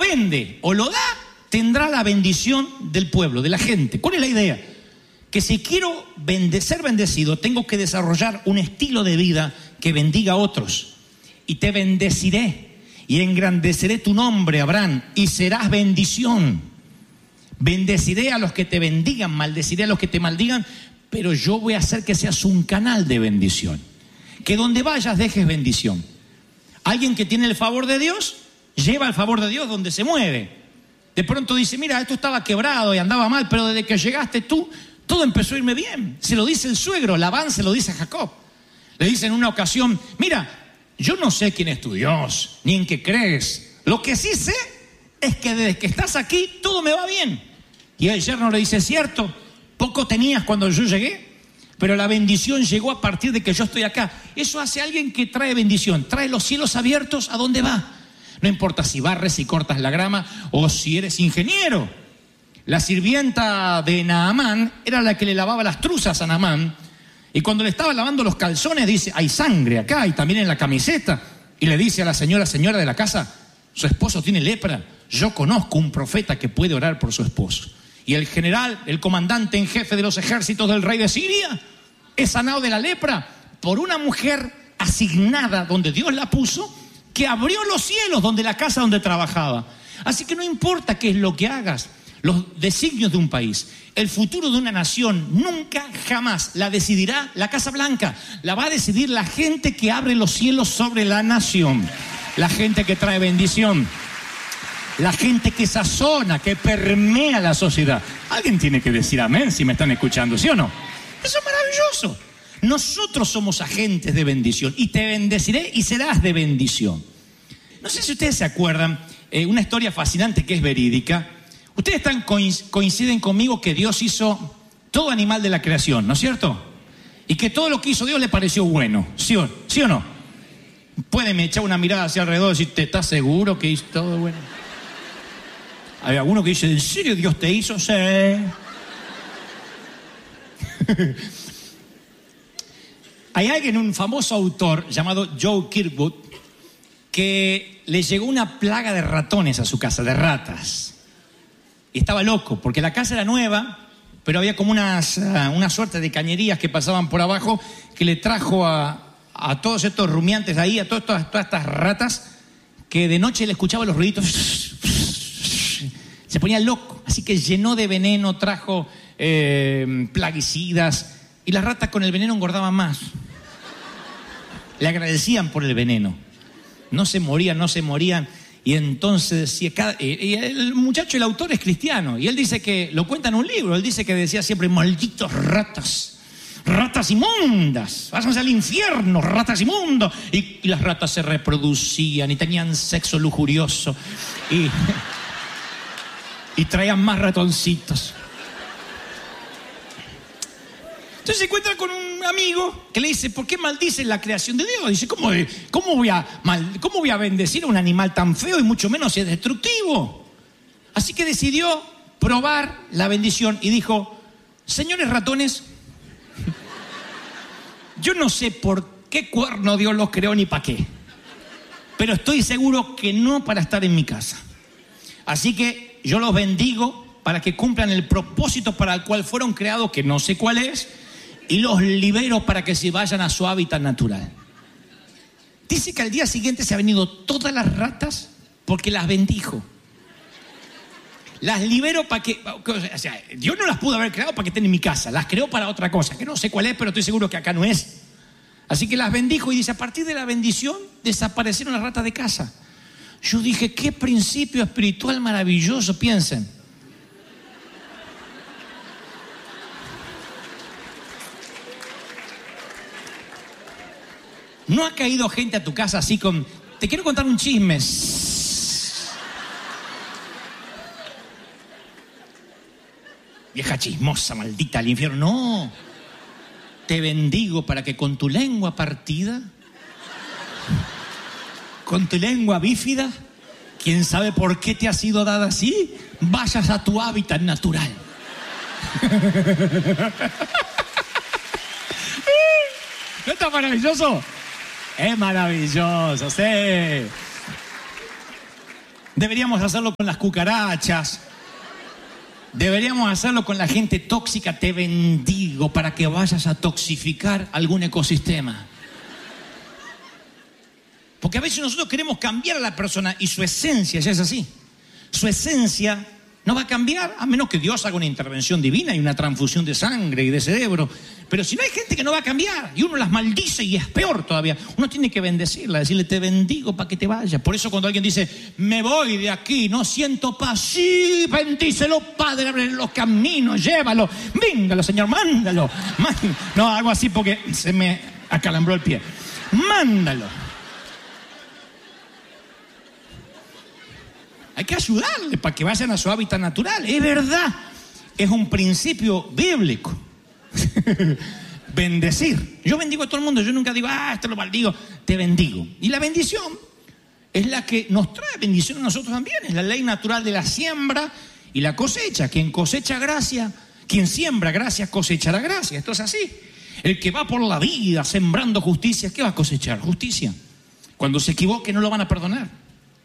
vende o lo da, tendrá la bendición del pueblo, de la gente. ¿Cuál es la idea? Que si quiero ser bendecido, tengo que desarrollar un estilo de vida que bendiga a otros. Y te bendeciré y engrandeceré tu nombre, Abraham, y serás bendición. Bendeciré a los que te bendigan, maldeciré a los que te maldigan, pero yo voy a hacer que seas un canal de bendición. Que donde vayas dejes bendición. Alguien que tiene el favor de Dios, lleva el favor de Dios donde se mueve. De pronto dice, mira, esto estaba quebrado y andaba mal, pero desde que llegaste tú, todo empezó a irme bien. Se lo dice el suegro, Labán se lo dice a Jacob. Le dice en una ocasión, mira, yo no sé quién es tu Dios, ni en qué crees. Lo que sí sé es que desde que estás aquí, todo me va bien. Y el yerno le dice, cierto, poco tenías cuando yo llegué, pero la bendición llegó a partir de que yo estoy acá. Eso hace alguien que trae bendición, trae los cielos abiertos a donde va. No importa si barres, si cortas la grama o si eres ingeniero. La sirvienta de Naamán era la que le lavaba las truzas a Naamán. Y cuando le estaba lavando los calzones, dice, hay sangre acá y también en la camiseta. Y le dice a la señora de la casa, su esposo tiene lepra. Yo conozco un profeta que puede orar por su esposo. Y el general, el comandante en jefe de los ejércitos del rey de Siria, es sanado de la lepra por una mujer asignada donde Dios la puso, que abrió los cielos donde la casa donde trabajaba. Así que no importa qué es lo que hagas, los designios de un país, el futuro de una nación, nunca jamás la decidirá la Casa Blanca. La va a decidir la gente que abre los cielos sobre la nación, la gente que trae bendición, la gente que sazona, que permea la sociedad. Alguien tiene que decir amén si me están escuchando, ¿sí o no? Eso es maravilloso. Nosotros somos agentes de bendición y te bendeciré y serás de bendición. No sé si ustedes se acuerdan, una historia fascinante que es verídica. Ustedes coinciden conmigo que Dios hizo todo animal de la creación, ¿no es cierto? Y que todo lo que hizo Dios le pareció bueno, ¿sí o no? Pueden echar una mirada hacia alrededor y decir, ¿te estás seguro que hizo todo bueno? Hay alguno que dice, ¿en serio Dios te hizo? Sí. Hay alguien, un famoso autor llamado Joe Kirkwood, que le llegó una plaga de ratones a su casa, de ratas. Y estaba loco, porque la casa era nueva, pero había como una suerte de cañerías que pasaban por abajo, que le trajo a todos estos rumiantes ahí, a todas estas ratas, que de noche le escuchaba los ruiditos, se ponía loco. Así que llenó de veneno, trajo plaguicidas, y las ratas con el veneno engordaban más. Le agradecían por el veneno. No se morían. Y entonces decía, y el muchacho, el autor es cristiano, y él dice que, lo cuenta en un libro, él dice que decía siempre, malditos ratas, ratas inmundas, váyanse al infierno, ratas inmundos. Y las ratas se reproducían y tenían sexo lujurioso y traían más ratoncitos. Entonces se encuentra con un amigo que le dice, ¿por qué maldices la creación de Dios? Dice, ¿cómo voy a bendecir a un animal tan feo y mucho menos si es destructivo? Así que decidió probar la bendición y dijo, señores ratones, yo no sé por qué cuerno Dios los creó ni para qué, pero estoy seguro que no para estar en mi casa. Así que yo los bendigo para que cumplan el propósito para el cual fueron creados, que no sé cuál es, y los libero para que se vayan a su hábitat natural. Dice que al día siguiente se han venido todas las ratas porque las bendijo. Las libero para que... O sea, Dios no las pudo haber creado para que estén en mi casa. Las creó para otra cosa, que no sé cuál es, pero estoy seguro que acá no es. Así que las bendijo y dice, a partir de la bendición desaparecieron las ratas de casa. Yo dije, qué principio espiritual maravilloso, piensen. ¿No ha caído gente a tu casa así con... Te quiero contar un chisme. Vieja chismosa, maldita, al infierno. No. Te bendigo para que con tu lengua partida, con tu lengua bífida, quién sabe por qué te ha sido dada así, vayas a tu hábitat natural. ¿No está maravilloso? Es maravilloso, sí. Deberíamos hacerlo con las cucarachas. Deberíamos hacerlo con la gente tóxica. Te bendigo para que vayas a toxificar algún ecosistema. Porque a veces nosotros queremos cambiar a la persona y su esencia ya es así. Su esencia no va a cambiar a menos que Dios haga una intervención divina y una transfusión de sangre y de cerebro. Pero si no, hay gente que no va a cambiar y uno las maldice y es peor todavía. Uno tiene que bendecirla, decirle te bendigo para que te vayas. Por eso cuando alguien dice me voy de aquí, no siento paz, sí, bendícelo Padre, abre los caminos, llévalo, véngalo Señor, mándalo. No, hago así porque se me acalambró el pie. Mándalo. Hay que ayudarle para que vayan a su hábitat natural. Es verdad, es un principio bíblico. Bendecir. Yo bendigo a todo el mundo, yo nunca digo, esto lo maldigo. Te bendigo. Y la bendición es la que nos trae bendición a nosotros también. Es la ley natural de la siembra y la cosecha. Quien cosecha gracia, quien siembra gracia, cosechará gracia. Esto es así. El que va por la vida sembrando justicia, ¿qué va a cosechar? Justicia. Cuando se equivoque no lo van a perdonar.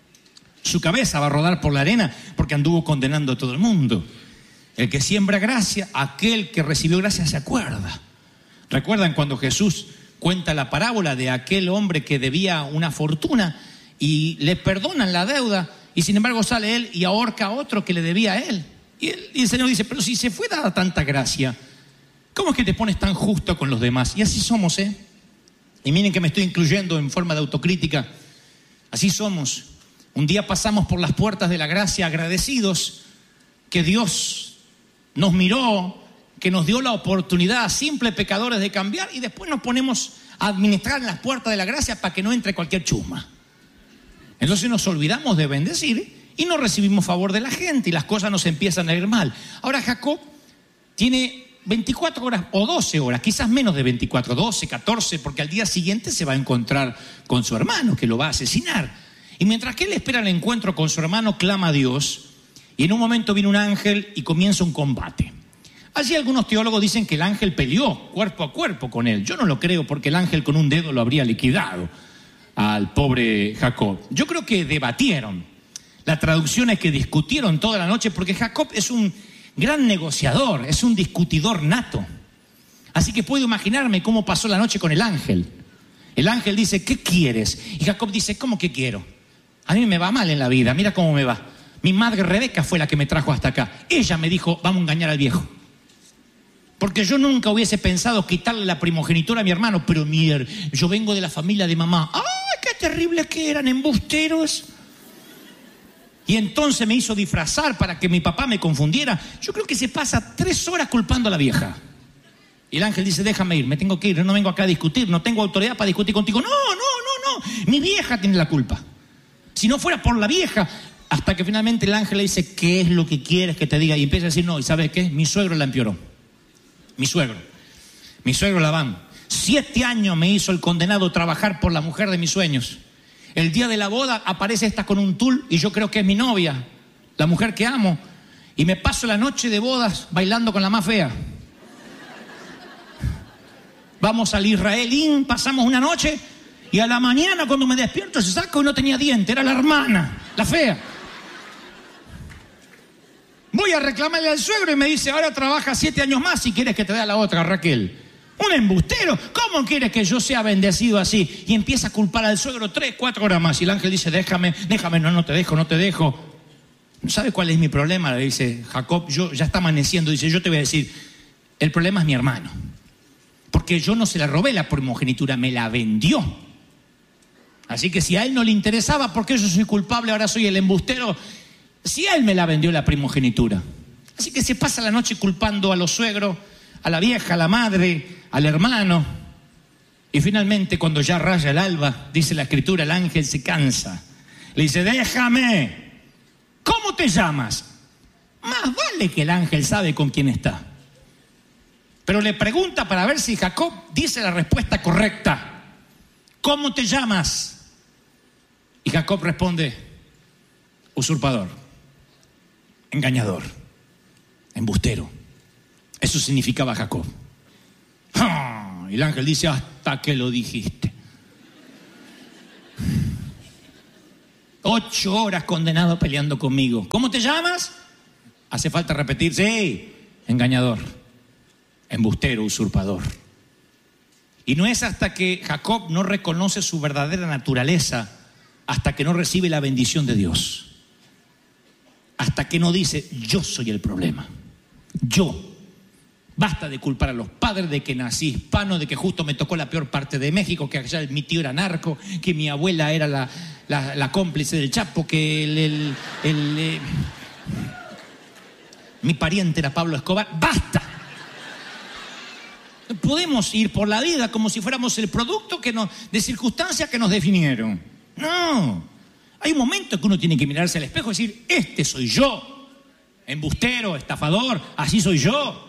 Su cabeza va a rodar por la arena porque anduvo condenando a todo el mundo. El que siembra gracia, aquel que recibió gracia se acuerda. ¿Recuerdan cuando Jesús cuenta la parábola de aquel hombre que debía una fortuna y le perdonan la deuda y sin embargo sale él y ahorca a otro que le debía a él? Y el Señor dice, pero si se fue dada tanta gracia, ¿cómo es que te pones tan justo con los demás? Y así somos, ¿eh? Y miren que me estoy incluyendo en forma de autocrítica. Así somos. Un día pasamos por las puertas de la gracia agradecidos que Dios nos miró, que nos dio la oportunidad a simples pecadores de cambiar y después nos ponemos a administrar en las puertas de la gracia para que no entre cualquier chusma. Entonces nos olvidamos de bendecir y no recibimos favor de la gente y las cosas nos empiezan a ir mal. Ahora Jacob tiene 24 horas o 12 horas, quizás menos de 24, 12, 14, porque al día siguiente se va a encontrar con su hermano que lo va a asesinar. Y mientras que él espera el encuentro con su hermano, clama a Dios y en un momento viene un ángel y comienza un combate. Allí algunos teólogos dicen que el ángel peleó cuerpo a cuerpo con él. Yo no lo creo porque el ángel con un dedo lo habría liquidado al pobre Jacob. Yo creo que debatieron. La traducción es que discutieron toda la noche porque Jacob es un gran negociador, es un discutidor nato. Así que puedo imaginarme cómo pasó la noche con el ángel. El ángel dice, ¿qué quieres? Y Jacob dice, ¿cómo que quiero? A mí me va mal en la vida, mira cómo me va. Mi madre Rebeca fue la que me trajo hasta acá. Ella me dijo, vamos a engañar al viejo. Porque yo nunca hubiese pensado quitarle la primogenitura a mi hermano, pero yo vengo de la familia de mamá. ¡Ay, qué terribles que eran, embusteros! Y entonces me hizo disfrazar para que mi papá me confundiera. Yo creo que se pasa 3 horas culpando a la vieja. Y el ángel dice, déjame ir, me tengo que ir, yo no vengo acá a discutir, no tengo autoridad para discutir contigo. No, mi vieja tiene la culpa. Si no fuera por la vieja, hasta que finalmente el ángel le dice, ¿qué es lo que quieres que te diga? Y empieza a decir, no, ¿y sabes qué? Mi suegro la empeoró. Mi suegro Labán. 7 años me hizo el condenado trabajar por la mujer de mis sueños. El día de la boda aparece esta con un tul y yo creo que es mi novia, la mujer que amo. Y me paso la noche de bodas bailando con la más fea. Vamos al Israelín, pasamos una noche y a la mañana cuando me despierto se saca y no tenía diente, era la hermana, la fea. Voy a reclamarle al suegro y me dice, ahora trabaja 7 años más si quieres que te dé a la otra, Raquel. Un embustero, ¿cómo quieres que yo sea bendecido así? Y empieza a culpar al suegro 3, 4 horas más y el ángel dice, déjame, no te dejo. ¿Sabe cuál es mi problema? Le dice Jacob, ya está amaneciendo, dice, yo te voy a decir, el problema es mi hermano. Porque yo no se la robé la primogenitura, me la vendió. Así que si a él no le interesaba, ¿por qué yo soy culpable? Ahora soy el embustero. Si a él me la vendió la primogenitura. Así que se pasa la noche culpando a los suegros, a la vieja, a la madre, al hermano. Y finalmente, cuando ya raya el alba, dice la escritura, el ángel se cansa. Le dice, déjame. ¿Cómo te llamas? Más vale que el ángel sabe con quién está. Pero le pregunta para ver si Jacob dice la respuesta correcta. ¿Cómo te llamas? Y Jacob responde, usurpador, engañador, embustero. Eso significaba Jacob. ¡Ah! Y el ángel dice, hasta que lo dijiste. 8 horas condenado peleando conmigo. ¿Cómo te llamas? Hace falta repetir, sí, engañador, embustero, usurpador. Y no es hasta que Jacob no reconoce su verdadera naturaleza, hasta que no recibe la bendición de Dios. Hasta que no dice, yo soy el problema. Yo. Basta de culpar a los padres de que nací hispano, de que justo me tocó la peor parte de México, que allá mi tío era narco, que mi abuela era la cómplice del Chapo, que mi pariente era Pablo Escobar. ¡Basta! No podemos ir por la vida como si fuéramos el producto de circunstancias que nos definieron. No. Hay un momento que uno tiene que mirarse al espejo y decir, este soy yo. Embustero, estafador, así soy yo.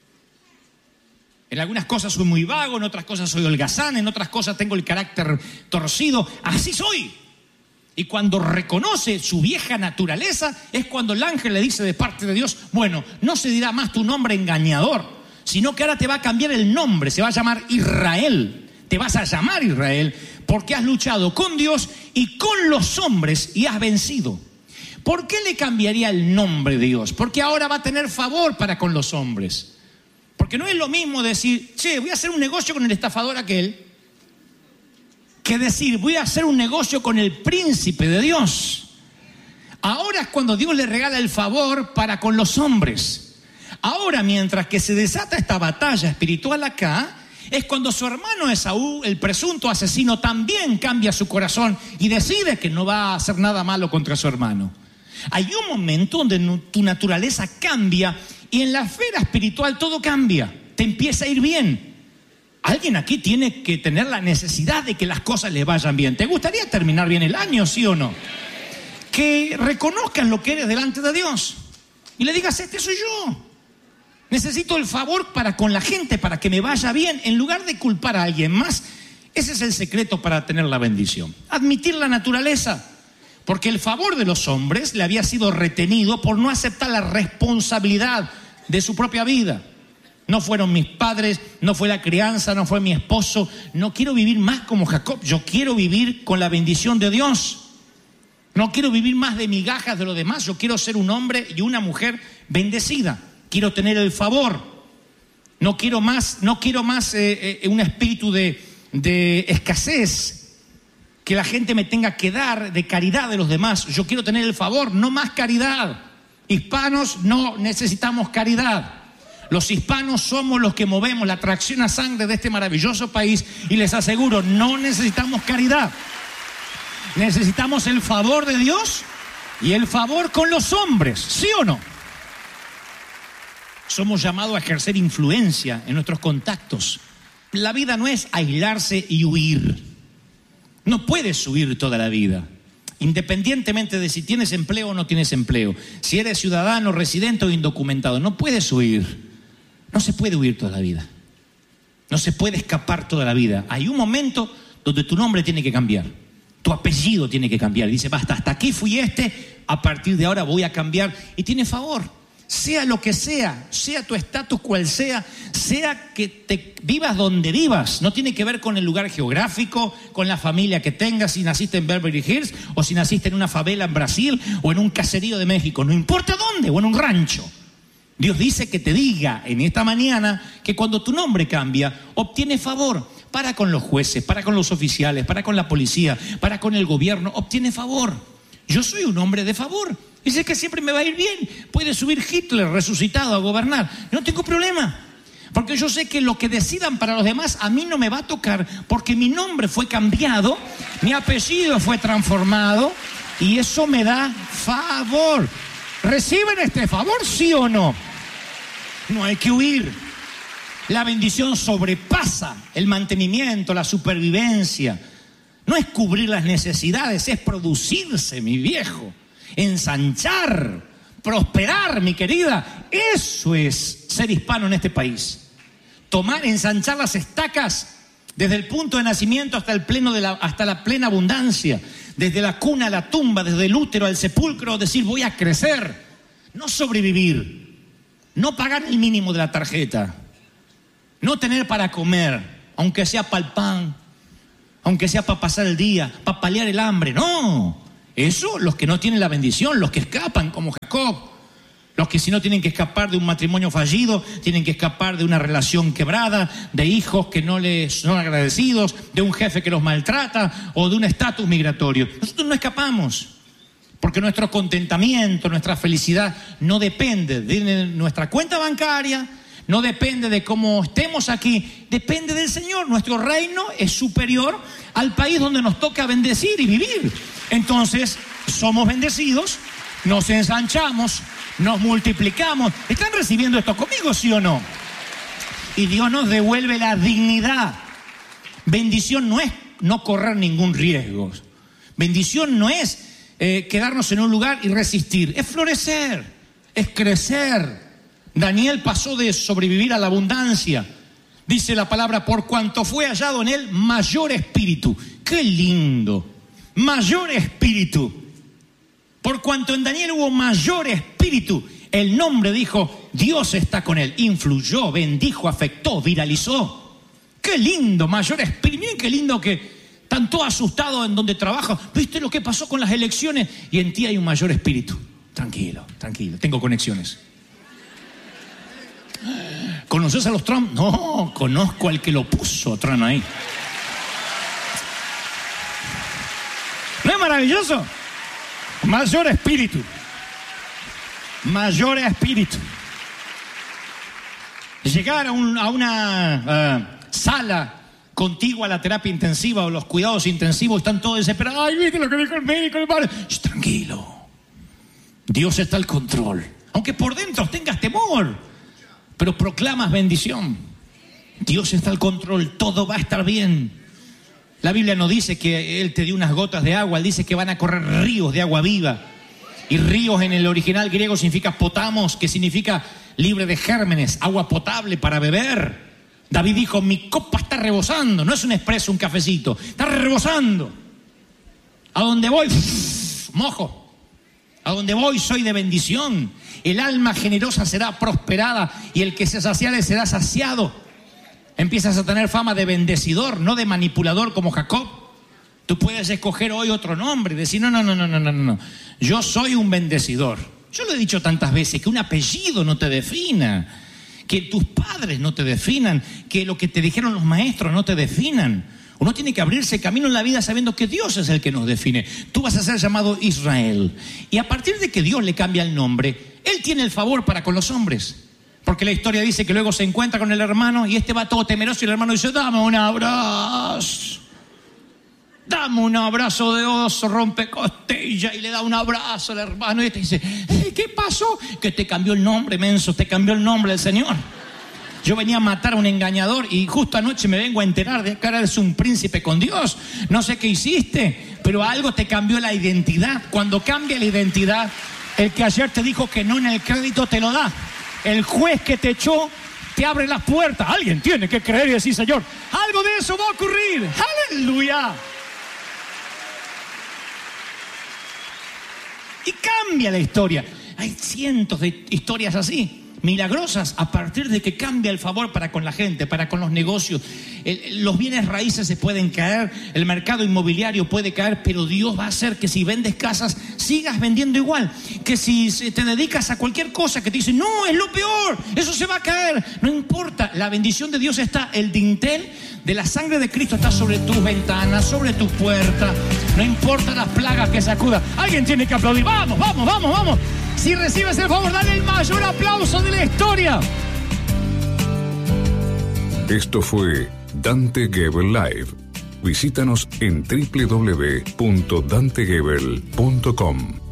En algunas cosas soy muy vago, en otras cosas soy holgazán, en otras cosas tengo el carácter torcido. Así soy. Y cuando reconoce su vieja naturaleza, es cuando el ángel le dice de parte de Dios, bueno, no se dirá más tu nombre engañador, sino que ahora te va a cambiar el nombre, se va a llamar Israel. Te vas a llamar Israel porque has luchado con Dios y con los hombres y has vencido. ¿Por qué le cambiaría el nombre de Dios? Porque ahora va a tener favor para con los hombres. Porque no es lo mismo decir, che, voy a hacer un negocio con el estafador aquel, que decir, voy a hacer un negocio con el príncipe de Dios. Ahora es cuando Dios le regala el favor para con los hombres. Ahora, mientras que se desata esta batalla espiritual acá, es cuando su hermano Esaú, el presunto asesino, también cambia su corazón y decide que no va a hacer nada malo contra su hermano. Hay un momento donde tu naturaleza cambia y en la esfera espiritual todo cambia, te empieza a ir bien. Alguien aquí tiene que tener la necesidad de que las cosas le vayan bien. ¿Te gustaría terminar bien el año, sí o no? Que reconozcas lo que eres delante de Dios y le digas, este soy yo. Necesito el favor para con la gente, para que me vaya bien, en lugar de culpar a alguien más. Ese es el secreto para tener la bendición. Admitir la naturaleza. Porque el favor de los hombres le había sido retenido por no aceptar la responsabilidad de su propia vida. No fueron mis padres, no fue la crianza, no fue mi esposo. No quiero vivir más como Jacob. Yo quiero vivir con la bendición de Dios. No quiero vivir más de migajas de los demás. Yo quiero ser un hombre y una mujer bendecida. Quiero tener el favor. No quiero más un espíritu de escasez. Que la gente me tenga que dar de caridad de los demás. Yo quiero tener el favor, no más caridad. Hispanos no necesitamos caridad. Los hispanos somos los que movemos la tracción a sangre de este maravilloso país y les aseguro, no necesitamos caridad. Necesitamos el favor de Dios y el favor con los hombres, ¿sí o no? Somos llamados a ejercer influencia en nuestros contactos. La vida no es aislarse y huir. No puedes huir toda la vida, independientemente de si tienes empleo o no tienes empleo, si eres ciudadano, residente o indocumentado. No puedes huir. No se puede huir toda la vida. No se puede escapar toda la vida. Hay un momento donde tu nombre tiene que cambiar. Tu apellido tiene que cambiar. Dice, basta, hasta aquí fui a partir de ahora voy a cambiar. Y tiene favor. Sea lo que sea tu estatus cual sea que te vivas donde vivas. No tiene que ver con el lugar geográfico, con la familia que tengas, si naciste en Beverly Hills o si naciste en una favela en Brasil o en un caserío de México. No importa dónde, o en un rancho. Dios dice que te diga en esta mañana que cuando tu nombre cambia, obtienes favor para con los jueces, para con los oficiales, para con la policía, para con el gobierno. Obtienes favor. Yo soy un hombre de favor. Dice que siempre me va a ir bien. Puede subir Hitler resucitado a gobernar. No tengo problema. Porque yo sé que lo que decidan para los demás a mí no me va a tocar. Porque mi nombre fue cambiado, mi apellido fue transformado y eso me da favor. ¿Reciben este favor, sí o no? No hay que huir. La bendición sobrepasa el mantenimiento, la supervivencia. No es cubrir las necesidades, es producirse, mi viejo. Ensanchar, prosperar, mi querida. Eso es ser hispano en este país. Ensanchar las estacas desde el punto de nacimiento hasta la plena abundancia, desde la cuna a la tumba, desde el útero al sepulcro, decir voy a crecer, no sobrevivir, no pagar el mínimo de la tarjeta, no tener para comer, aunque sea para el pan, aunque sea para pasar el día, para paliar el hambre, no. Eso, los que no tienen la bendición, los que escapan como Jacob. Los que si no tienen que escapar de un matrimonio fallido, tienen que escapar de una relación quebrada, de hijos que no les son agradecidos, de un jefe que los maltrata o de un estatus migratorio. Nosotros no escapamos, porque nuestro contentamiento, nuestra felicidad no depende de nuestra cuenta bancaria, no depende de cómo estemos aquí, depende del Señor. Nuestro reino es superior al país donde nos toca bendecir y vivir. Entonces, somos bendecidos, nos ensanchamos, nos multiplicamos. ¿Están recibiendo esto conmigo, sí o no? Y Dios nos devuelve la dignidad. Bendición no es no correr ningún riesgo. Bendición no es quedarnos en un lugar y resistir. Es florecer, es crecer. Daniel pasó de sobrevivir a la abundancia. Dice la palabra, por cuanto fue hallado en él mayor espíritu. ¡Qué lindo! Mayor espíritu. Por cuanto en Daniel hubo mayor espíritu, el nombre dijo, Dios está con él. Influyó, bendijo, afectó, viralizó. ¡Qué lindo! Mayor espíritu. Miren qué lindo que están todos asustados en donde trabajan. ¿Viste lo que pasó con las elecciones? Y en ti hay un mayor espíritu. Tranquilo, tranquilo. Tengo conexiones. ¿Conoces a los Trump? No, conozco al que lo puso Trump ahí. ¿No es maravilloso? Mayor espíritu. Mayor espíritu. Llegar a una sala contigua a la terapia intensiva o los cuidados intensivos, están todos desesperados. Ay, ¿viste lo que dijo el médico? Tranquilo. Dios está al control. Aunque por dentro tengas temor, pero proclamas bendición. Dios está al control, todo va a estar bien. La Biblia no dice que Él te dio unas gotas de agua, Él dice que van a correr ríos de agua viva. Y ríos en el original griego significa potamos, que significa libre de gérmenes, agua potable para beber. David dijo, mi copa está rebosando, no es un expreso, un cafecito, está rebosando. A donde voy, mojo. A donde voy soy de bendición. El alma generosa será prosperada y el que se saciare será saciado. Empiezas a tener fama de bendecidor, no de manipulador como Jacob. Tú puedes escoger hoy otro nombre y decir, no. Yo soy un bendecidor. Yo lo he dicho tantas veces, que un apellido no te defina, que tus padres no te definan, que lo que te dijeron los maestros no te definan. Uno tiene que abrirse camino en la vida sabiendo que Dios es el que nos define. Tú vas a ser llamado Israel. Y a partir de que Dios le cambia el nombre, Él tiene el favor para con los hombres. Porque la historia dice que luego se encuentra con el hermano y este va todo temeroso y el hermano dice, dame un abrazo. Dame un abrazo de oso, rompe costilla, y le da un abrazo al hermano y este dice, ¿qué pasó? Que te cambió el nombre, menso, te cambió el nombre del Señor. Yo venía a matar a un engañador y justo anoche me vengo a enterar de que ahora eres un príncipe con Dios. No sé qué hiciste, pero algo te cambió la identidad. Cuando cambia la identidad, el que ayer te dijo que no en el crédito te lo da. El juez que te echó te abre las puertas. Alguien tiene que creer y decir, Señor, algo de eso va a ocurrir. ¡Aleluya! Y cambia la historia. Hay cientos de historias así, milagrosas, a partir de que cambia el favor para con la gente, para con los negocios. Los bienes raíces se pueden caer, el mercado inmobiliario puede caer, pero Dios va a hacer que si vendes casas, sigas vendiendo igual. Que si te dedicas a cualquier cosa que te dicen, no, es lo peor, eso se va a caer. No importa, la bendición de Dios está, el dintel de la sangre de Cristo está sobre tus ventanas, sobre tu puerta. No importa las plagas que sacudan. Alguien tiene que aplaudir. Vamos. Si recibes el favor, dale el mayor aplauso de la historia. Esto fue Dante Gebel Live. Visítanos en www.dantegebel.com.